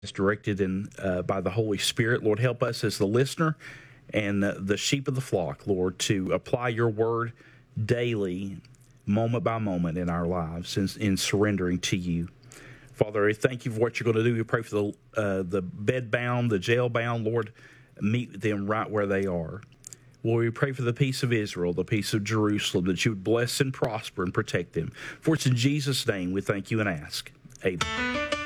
is directed in by the Holy Spirit. Lord, help us as the listener and the sheep of the flock, Lord, to apply your word daily, moment by moment in our lives, in surrendering to you. Father, I thank you for what you're going to do. We pray for the bed-bound, the jail-bound. Lord, meet them right where they are. Lord, we pray for the peace of Israel, the peace of Jerusalem, that you would bless and prosper and protect them. For it's in Jesus' name we thank you and ask. Amen.